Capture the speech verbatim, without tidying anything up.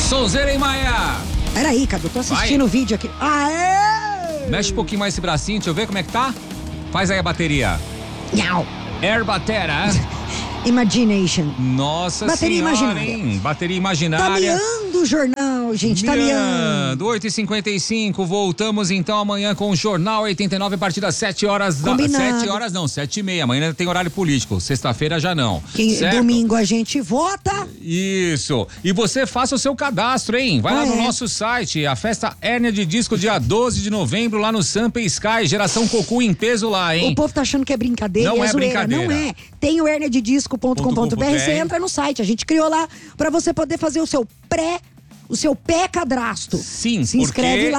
Sonzeira e Maia. Peraí, Cadu, tô assistindo o vídeo aqui. Aê! Mexe um pouquinho mais esse bracinho, deixa eu ver como é que tá. Faz aí a bateria. Nhau. Air Batera. Imagination. Nossa Bateria senhora, imaginária. hein? Bateria Tá imaginária. miando o jornal, gente, tá miando. oito e cinquenta e cinco, voltamos então amanhã com o Jornal oitenta e nove a partir das sete horas. Da, Combinado. sete horas não, sete e meia. Amanhã tem horário político, sexta-feira já não. Que certo? domingo a gente vota. Isso. E você faça o seu cadastro, hein? Vai Ah, lá no é? nosso site, a festa Hérnia de Disco, dia doze de novembro, lá no Sampa Sky, geração Cocu em peso lá, hein? O povo tá achando que é brincadeira, Não é é zoeira. brincadeira. Não é. Tem o hernia de disco ponto com ponto b r, você entra no site. A gente criou lá pra você poder fazer o seu pré, o seu pré-cadastro. Sim, Se inscreve porque lá.